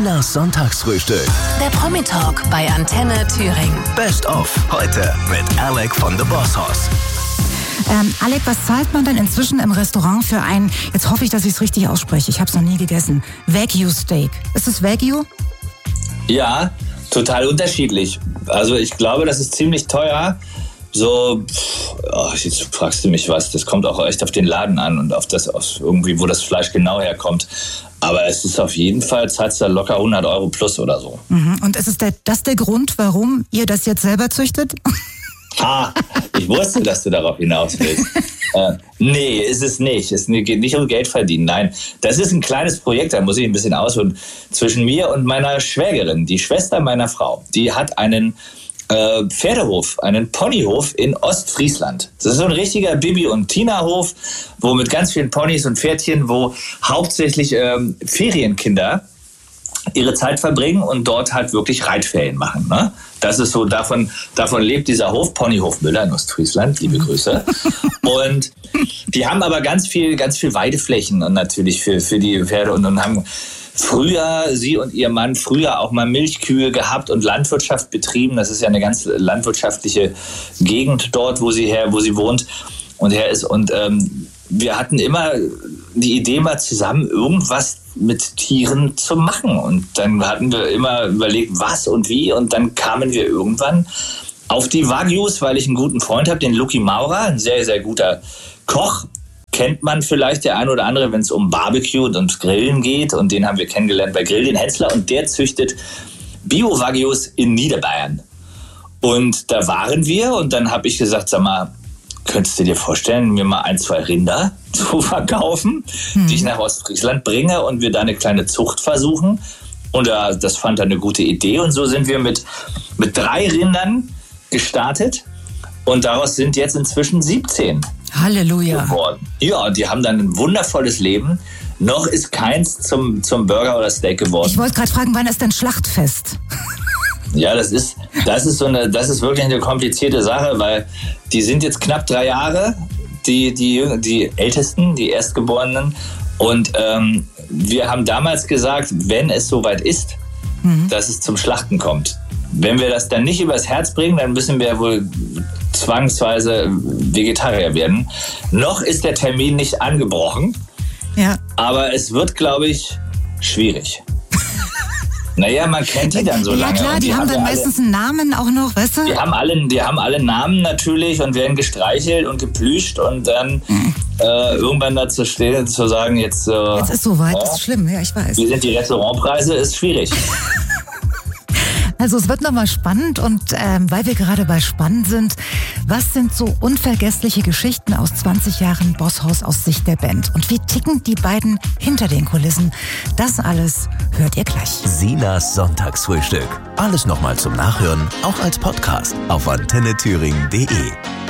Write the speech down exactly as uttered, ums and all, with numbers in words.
Sinas Sonntagsfrühstück. Der Promi-Talk bei Antenne Thüringen. Best of heute mit Alec von The Boss Hoss. Ähm, Alec, was zahlt man denn inzwischen im Restaurant für ein, jetzt hoffe ich, dass ich es richtig ausspreche, ich habe es noch nie gegessen, Wagyu-Steak? Ist es Wagyu? Ja, total unterschiedlich. Also ich glaube, das ist ziemlich teuer. So, oh, jetzt fragst du mich was, das kommt auch echt auf den Laden an und auf das, auf irgendwie, wo das Fleisch genau herkommt. Aber es ist auf jeden Fall, zahlst du da locker hundert Euro plus oder so. Mhm. Und ist es der, das der Grund, warum ihr das jetzt selber züchtet? Ah, ich wusste, dass du darauf hinaus willst. äh, nee, ist es nicht. Es geht nicht um Geld verdienen. Nein, das ist ein kleines Projekt, da muss ich ein bisschen ausholen, zwischen mir und meiner Schwägerin, die Schwester meiner Frau. Die hat einen äh, Pferdehof, einen Ponyhof in Ostfriesland. Das ist so ein richtiger Bibi- und Tina-Hof, wo mit ganz vielen Ponys und Pferdchen, wo hauptsächlich ähm, Ferienkinder ihre Zeit verbringen und dort halt wirklich Reitferien machen. Ne? Das ist so, davon, davon lebt dieser Hof, Ponyhof Müller in Ostfriesland, liebe Grüße. Und die haben aber ganz viel, ganz viel Weideflächen und natürlich für, für die Pferde und, und haben früher, sie und ihr Mann, früher auch mal Milchkühe gehabt und Landwirtschaft betrieben. Das ist ja eine ganz landwirtschaftliche Gegend dort, wo sie her, wo sie wohnt und her ist. Und ähm, wir hatten immer die Idee, mal zusammen irgendwas mit Tieren zu machen. Und dann hatten wir immer überlegt, was und wie. Und dann kamen wir irgendwann auf die Wagyus, weil ich einen guten Freund habe, den Lucky Maurer, ein sehr, sehr guter Koch. Kennt man vielleicht der ein oder andere, wenn es um Barbecue und Grillen geht. Und den haben wir kennengelernt bei Grill den Hetzler. Und der züchtet Bio-Wagyus in Niederbayern. Und da waren wir. Und dann habe ich gesagt, sag mal, könntest du dir vorstellen, mir mal ein, zwei Rinder zu verkaufen, hm. die ich nach Ostfriesland bringe und wir da eine kleine Zucht versuchen? Und äh, das fand er eine gute Idee. Und so sind wir mit, mit drei Rindern gestartet. Und daraus sind jetzt inzwischen siebzehn Halleluja. geworden. Ja, die haben dann ein wundervolles Leben. Noch ist keins zum, zum Burger oder Steak geworden. Ich wollte gerade fragen, wann ist denn Schlachtfest? Ja, das ist, das ist so eine, das ist wirklich eine komplizierte Sache, weil die sind jetzt knapp drei Jahre, die, die, die Ältesten, die Erstgeborenen. Und ähm, wir haben damals gesagt, wenn es soweit ist, mhm. dass es zum Schlachten kommt. Wenn wir das dann nicht übers Herz bringen, dann müssen wir wohl zwangsweise Vegetarier werden. Noch ist der Termin nicht angebrochen, ja. aber es wird, glaube ich, schwierig. Naja, man kennt die dann so ja, lange. Ja klar, die, die haben dann alle, meistens einen Namen auch noch, weißt du? Die haben alle, die haben alle Namen natürlich und werden gestreichelt und geplüscht und dann mhm. äh, irgendwann dazu stehen, zu sagen, jetzt... Äh, jetzt ist soweit, ja, das ist schlimm, ja, ich weiß. Wie sind die Restaurantpreise, ist schwierig. Also es wird nochmal spannend und ähm, weil wir gerade bei spannend sind, was sind so unvergessliche Geschichten aus zwanzig Jahren Boss Hoss aus Sicht der Band? Und wie ticken die beiden hinter den Kulissen? Das alles hört ihr gleich. Sinas Sonntagsfrühstück. Alles nochmal zum Nachhören, auch als Podcast auf antenne thüringen punkt de.